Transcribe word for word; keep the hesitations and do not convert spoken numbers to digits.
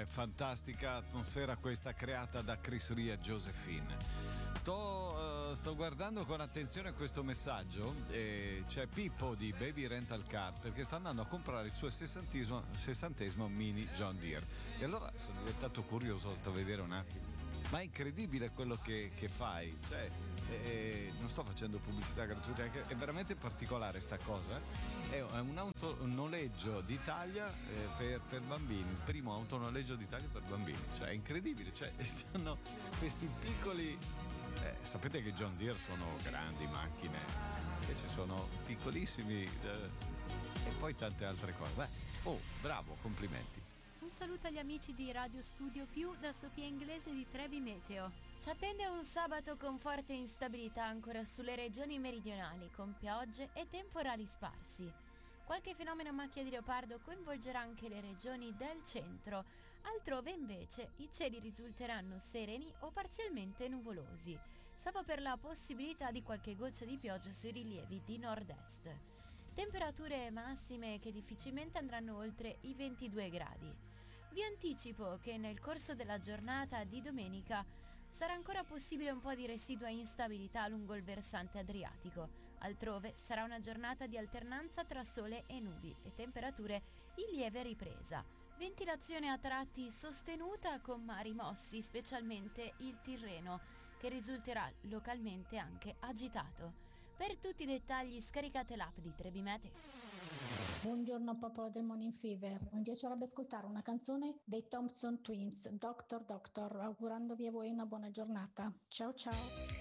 è fantastica atmosfera questa creata da Chris Rea e Josephine. Sto, uh, sto guardando con attenzione questo messaggio e c'è Pippo di Baby Rental Car perché sta andando a comprare il suo sessantesimo, sessantesimo mini John Deere e allora sono diventato curioso da vedere un attimo. Ma è incredibile quello che, che fai, cioè eh, non sto facendo pubblicità gratuita, è veramente particolare sta cosa. È un autonoleggio d'Italia eh, per, per bambini, il primo autonoleggio d'Italia per bambini, cioè è incredibile, cioè sono questi piccoli, eh, sapete che John Deere sono grandi macchine, invece sono piccolissimi eh, e poi tante altre cose. Beh, oh, bravo, complimenti. Un saluto agli amici di Radio Studio Più da Sofia Inglese di Trevi Meteo. Ci attende un sabato con forte instabilità ancora sulle regioni meridionali, con piogge e temporali sparsi. Qualche fenomeno a macchia di leopardo coinvolgerà anche le regioni del centro, altrove invece i cieli risulteranno sereni o parzialmente nuvolosi, salvo per la possibilità di qualche goccia di pioggia sui rilievi di nord-est. Temperature massime che difficilmente andranno oltre i ventidue gradi. Vi anticipo che nel corso della giornata di domenica sarà ancora possibile un po' di residua instabilità lungo il versante adriatico. Altrove sarà una giornata di alternanza tra sole e nubi e temperature in lieve ripresa. Ventilazione a tratti sostenuta con mari mossi, specialmente il Tirreno, che risulterà localmente anche agitato. Per tutti i dettagli scaricate l'app di Trebi Meteo. Buongiorno popolo del Morning Fever, mi piacerebbe ascoltare una canzone dei Thompson Twins, Doctor Doctor, augurandovi a voi una buona giornata. Ciao ciao!